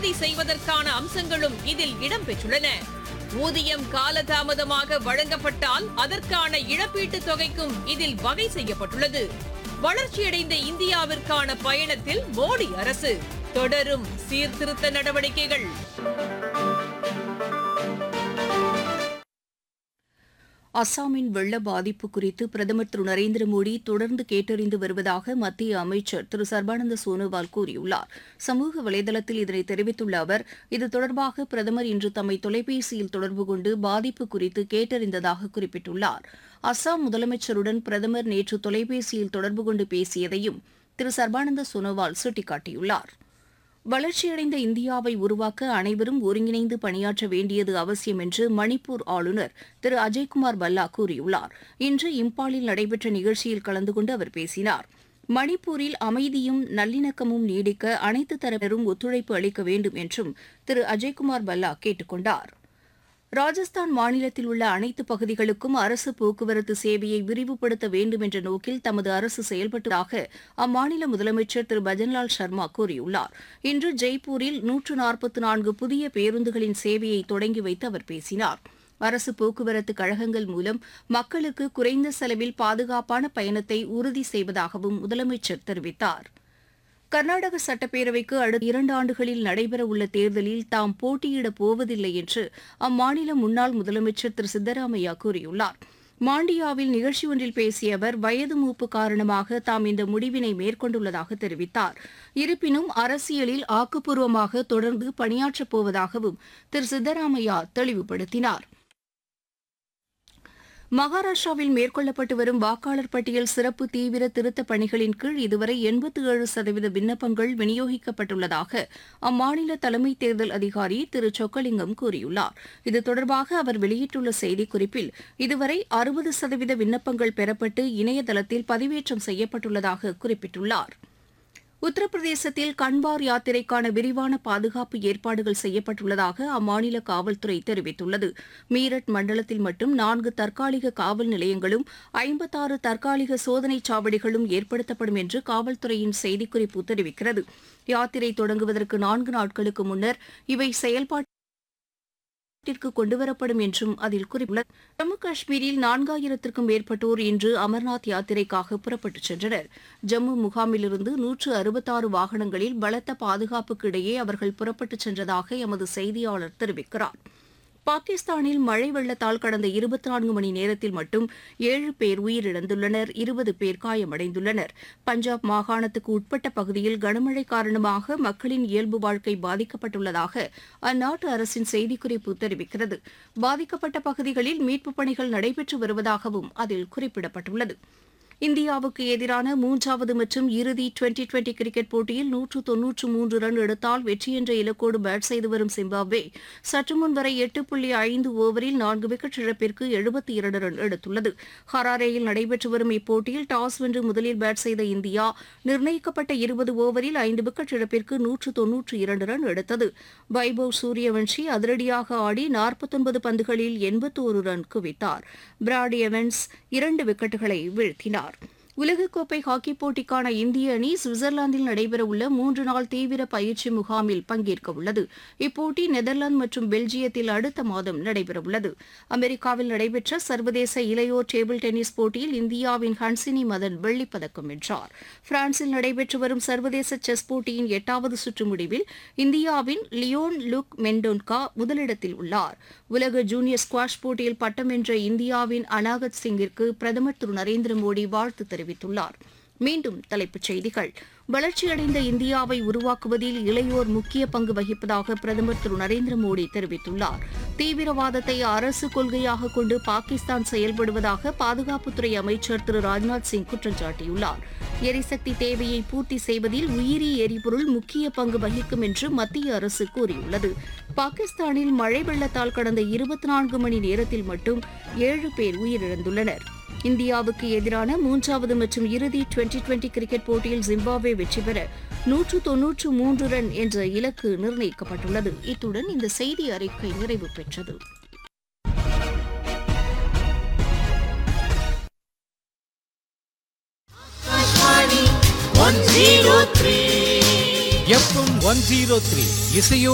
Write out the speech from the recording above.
உறுதி செய்வதற்கான அம்சங்களும் இதில் இடம்பெற்றுள்ளன. ஊதியம் காலதாமதமாக வழங்கப்பட்டால் அதற்கான இழப்பீட்டுத் தொகைக்கும் இதில் வகை செய்யப்பட்டுள்ளது. வளர்ச்சியடைந்த இந்தியாவிற்கான பயணத்தில் மோடி அரசு தொடரும் சீர்திருத்த நடவடிக்கைகள். அஸ்ஸாமின் வெள்ள பாதிப்பு குறித்து பிரதமர் திரு நரேந்திர மோடி தொடர்ந்து கேட்டறிந்து வருவதாக மத்திய அமைச்சர் திரு சர்பானந்த சோனோவால் கூறியுள்ளார். சமூக வலைதளத்தில் இதனை தெரிவித்துள்ள அவர், இது தொடர்பாக பிரதமர் இன்று தம்மை தொலைபேசியில் தொடர்பு கொண்டு பாதிப்பு குறித்து கேட்டறிந்ததாக குறிப்பிட்டுள்ளார். அஸ்ஸாம் முதலமைச்சருடன் பிரதமர் நேற்று தொலைபேசியில் தொடர்பு கொண்டு பேசியதையும் திரு சர்பானந்த சோனோவால் சுட்டிக்காட்டியுள்ளார். வளர்ச்சியடைந்த இந்தியாவை உருவாக்க அனைவரும் ஒருங்கிணைந்து பணியாற்ற வேண்டியது அவசியம் என்று மணிப்பூர் ஆளுநர் திரு அஜய்குமார் பல்லா கூறியுள்ளார். இன்று இம்பாலில் நடைபெற்ற நிகழ்ச்சியில் கலந்து கொண்டு அவர் பேசினார். மணிப்பூரில் அமைதியும் நல்லிணக்கமும் நீடிக்க அனைத்து தரப்பினரும் ஒத்துழைப்பு அளிக்க வேண்டும் என்றும் திரு அஜய்குமார் பல்லா கேட்டுக் கொண்டார். ராஜஸ்தான் மாநிலத்தில் உள்ள அனைத்து பகுதிகளுக்கும் அரசு போக்குவரத்து சேவையை விரிவுபடுத்த வேண்டும் என்ற நோக்கில் தமது அரசு செயல்பட்டதாக அம்மாநில முதலமைச்சர் திரு பஜன்லால் சர்மா கூறியுள்ளார். இன்று ஜெய்ப்பூரில் 144 புதிய பேருந்துகளின் சேவையை தொடங்கி வைத்து அவர் பேசினார். அரசு போக்குவரத்து கழகங்கள் மூலம் மக்களுக்கு குறைந்த செலவில் பாதுகாப்பான பயணத்தை உறுதி செய்வதாகவும் முதலமைச்சர் தெரிவித்தார். கர்நாடக சட்டப்பேரவைக்கு அடுத்த 2 ஆண்டுகளில் நடைபெறவுள்ள தேர்தலில் தாம் போட்டியிடப் போவதில்லை என்று அம்மாநில முன்னாள் முதலமைச்சர் திரு சித்தராமையா கூறியுள்ளார். மாண்டியாவில் நிகழ்ச்சி ஒன்றில் பேசிய அவர், வயது மூப்பு காரணமாக தாம் இந்த முடிவினை மேற்கொண்டுள்ளதாக தெரிவித்தார். இருப்பினும் அரசியலில் ஆக்கப்பூர்வமாக தொடர்ந்து பணியாற்றப் போவதாகவும் திரு சித்தராமையா தெளிவுபடுத்தினார். மகாராஷ்டிராவில் மேற்கொள்ளப்பட்டு வரும் வாக்காளர் பட்டியல் சிறப்பு தீவிர திருத்தப் பணிகளின் கீழ் இதுவரை 87% விண்ணப்பங்கள் விநியோகிக்கப்பட்டுள்ளதாக அம்மாநில தலைமை தேர்தல் அதிகாரி திரு சொக்கலிங்கம் கூறியுள்ளார். இது தொடர்பாக அவர் வெளியிட்டுள்ள செய்திக்குறிப்பில், இதுவரை 60% விண்ணப்பங்கள் பெறப்பட்டு இணையதளத்தில் பதிவேற்றம் செய்யப்பட்டுள்ளதாக குறிப்பிட்டுள்ளார். உத்தரப்பிரதேசத்தில் கன்பார் யாத்திரைக்கான விரிவான பாதுகாப்பு ஏற்பாடுகள் செய்யப்பட்டுள்ளதாக அம்மாநில காவல்துறை தெரிவித்துள்ளது. மீரட் மண்டலத்தில் மட்டும் 4 தற்காலிக காவல் நிலையங்களும் 56 தற்காலிக சோதனைச் சாவடிகளும் ஏற்படுத்தப்படும் என்று காவல்துறையின் செய்திக்குறிப்பு தெரிவிக்கிறது. யாத்திரை தொடங்குவதற்கு 4 நாட்களுக்கு முன்னர் இவை செயல்பாட்டிற்கு கொண்டுவரப்படும் என்றும் அதில் குறிப்பிட்டுள்ளது. ஜம்மு காஷ்மீரில் 4000க்கும் மேற்பட்டோர் இன்று அமர்நாத் யாத்திரைக்காக புறப்பட்டுச் சென்றனர். ஜம்மு முகாமிலிருந்து 166 வாகனங்களில் பலத்த பாதுகாப்புக்கு இடையே அவர்கள் புறப்பட்டுச் சென்றதாக எமது செய்தியாளர் தெரிவிக்கிறார். பாகிஸ்தானில் மழை வெள்ளத்தால் கடந்த 24 மணி நேரத்தில் மட்டும் 7 பேர் உயிரிழந்துள்ளனர், 20 பேர் காயமடைந்துள்ளனர். பஞ்சாப் மாகாணத்துக்கு உட்பட்ட பகுதியில் கனமழை காரணமாக மக்களின் இயல்பு வாழ்க்கை பாதிக்கப்பட்டுள்ளதாக அந்நாட்டு அரசின் செய்திக்குறிப்பு தெரிவிக்கிறது. பாதிக்கப்பட்ட பகுதிகளில் மீட்புப் பணிகள் நடைபெற்று வருவதாகவும் அதில் குறிப்பிடப்பட்டுள்ளது. இந்தியாவுக்கு எதிரான 3வது மற்றும் இறுதி டுவெண்டி கிரிக்கெட் போட்டியில் 193 ரன் எடுத்தால் வெற்றி என்ற இலக்கோடு பேட் செய்து வரும் ஜிம்பாப்வே சற்று முன் வரை 8.5 ஓவரில் 4 விக்கெட் இழப்பிற்கு 72 ரன் எடுத்துள்ளது. ஹராரேயில் நடைபெற்று வரும் இப்போட்டியில் டாஸ் வென்று முதலில் பேட் செய்த இந்தியா நிர்ணயிக்கப்பட்ட 20 ஓவரில் 5 விக்கெட் இழப்பிற்கு 192 ரன் எடுத்தது. வைபவ் சூரியவன்ஷி அதிரடியாக ஆடி 49 பந்துகளில் 81 ரன் குவித்தார். பிராட் எவன்ஸ் 2 விக்கெட்டுகளை வீழ்த்தினார். உலகக்கோப்பை ஹாக்கிப் போட்டிக்கான இந்திய அணி சுவிட்சர்லாந்தில் நடைபெறவுள்ள 3 நாள் தீவிர பயிற்சி முகாமில் பங்கேற்க உள்ளது. இப்போட்டி நெதர்லாந்து மற்றும் பெல்ஜியத்தில் அடுத்த மாதம் நடைபெறவுள்ளது. அமெரிக்காவில் நடைபெற்ற சர்வதேச இளையோர் டேபிள் டென்னிஸ் போட்டியில் இந்தியாவின் ஹன்சினி மதன் வெள்ளிப்பதக்கம் வென்றார். பிரான்சில் நடைபெற்று வரும் சர்வதேச செஸ் போட்டியின் 8வது சுற்று முடிவில் இந்தியாவின் லியோன் லுக் மெண்டோன்கா முதலிடத்தில் உள்ளார். உலக ஜூனியர் ஸ்குவாஷ் போட்டியில் பட்டம் வென்ற இந்தியாவின் அனாகத் சிங்கிற்கு பிரதமர் திரு நரேந்திர மோடி வாழ்த்து தெரிவித்துள்ளார். மீண்டும் தலைப்புச் செய்திகள். வளர்ச்சியடைந்த இந்தியாவை உருவாக்குவதில் இளையோர் முக்கிய பங்கு வகிப்பதாக பிரதமர் திரு நரேந்திர மோடி தெரிவித்துள்ளார். தீவிரவாதத்தை அரசு கொள்கையாக கொண்டு பாகிஸ்தான் செயல்படுவதாக பாதுகாப்புத்துறை அமைச்சர் திரு ராஜ்நாத் சிங் குற்றம் சாட்டியுள்ளார். எரிசக்தி தேவையை பூர்த்தி செய்வதில் உயிரி எரிபொருள் முக்கிய பங்கு வகிக்கும் என்று மத்திய அரசு கூறியுள்ளது. பாகிஸ்தானில் மழை வெள்ளத்தால் கடந்த 24 மணி நேரத்தில் மட்டும் 7 பேர் உயிரிழந்துள்ளனர். இந்தியாவுக்கு எதிரான 3வது மற்றும் இறுதி டுவெண்டி கிரிக்கெட் போட்டியில் ஜிம்பாப்வே வெற்றி பெற 193 ரன் என்ற இலக்கு நிர்ணயிக்கப்பட்டுள்ளது. இத்துடன் இந்த செய்தி அறிக்கை நிறைவு பெற்றது. FM 103 இசையோ